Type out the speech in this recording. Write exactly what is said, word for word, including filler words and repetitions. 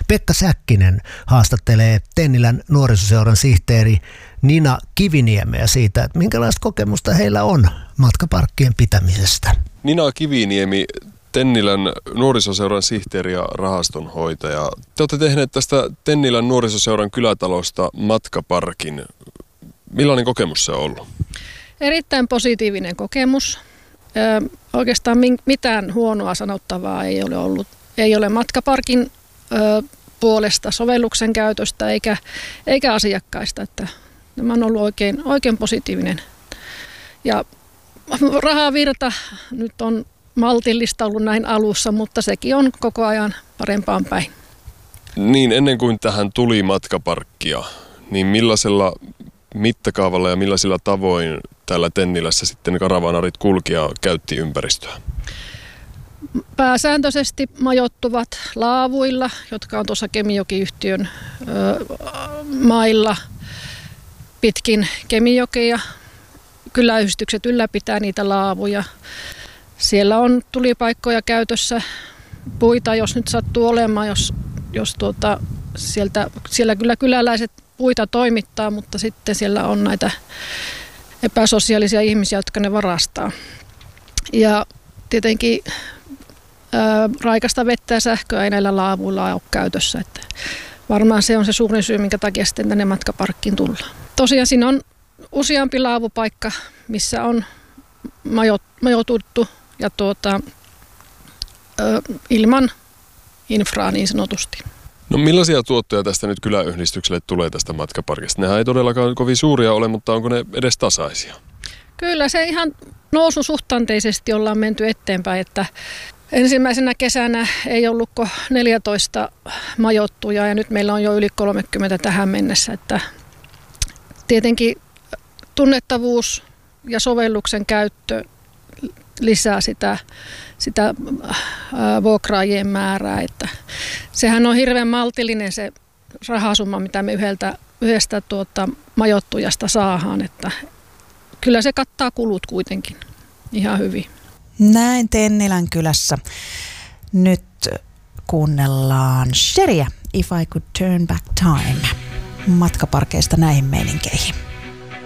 Pekka Säkkinen haastattelee Tennilän nuorisoseuran sihteeri Nina Kiviniemeä siitä, että minkälaista kokemusta heillä on matkaparkkien pitämisestä. Nina Kiviniemi, Tennilän nuorisoseuran sihteeri ja rahastonhoitaja. Te olette tehneet tästä Tennilän nuorisoseuran kylätalosta matkaparkin. Millainen kokemus se on ollut? Erittäin positiivinen kokemus. Ö, oikeastaan mitään huonoa sanottavaa ei ole ollut. Ei ole matkaparkin ö, puolesta sovelluksen käytöstä eikä, eikä asiakkaista. Että tämä on ollut oikein, oikein positiivinen. Ja rahavirta nyt on maltillista ollut näin alussa, mutta sekin on koko ajan parempaan päin. Niin, ennen kuin tähän tuli matkaparkkia, niin millaisella mittakaavalla ja millaisilla tavoin täällä Tennilässä sitten karavaanarit kulki ja käytti ympäristöä? Pääsääntöisesti majoittuvat laavuilla, jotka on tuossa Kemijoki-yhtiön ö, mailla pitkin Kemijokea. Kyläyhdistykset ylläpitää niitä laavuja. Siellä on tulipaikkoja käytössä, puita, jos nyt sattuu olemaan, jos, jos tuota, sieltä, siellä kyllä kyläläiset puita toimittaa, mutta sitten siellä on näitä epäsosiaalisia ihmisiä, jotka ne varastaa. Ja tietenkin ää, raikasta vettä ja sähköä ei näillä laavuilla ole käytössä. Että varmaan se on se suurin syy, minkä takia sitten tänne matkaparkkiin tullaan. Tosiaan siinä on useampi laavupaikka, missä on majo, majoituttu ja tuota, ö, ilman infraa niin sanotusti. No millaisia tuottoja tästä nyt kyläyhdistykselle tulee tästä matkaparkista? Nehän ei todellakaan kovin suuria ole, mutta onko ne edes tasaisia? Kyllä se ihan noususuhtanteisesti ollaan menty eteenpäin, että ensimmäisenä kesänä ei ollut kuin neljätoista majoittuja ja nyt meillä on jo yli kolmekymmentä tähän mennessä. Että tietenkin tunnettavuus ja sovelluksen käyttö lisää sitä, sitä vuokraajien määrää. Että sehän on hirveän maltillinen se rahasumma, mitä me yhdeltä, yhdestä tuota, majoittujasta saadaan. Että kyllä se kattaa kulut kuitenkin ihan hyvin. Näin Tennilän kylässä. Nyt kuunnellaan Sheria, If I Could Turn Back Time, matkaparkeista näihin meininkeihin.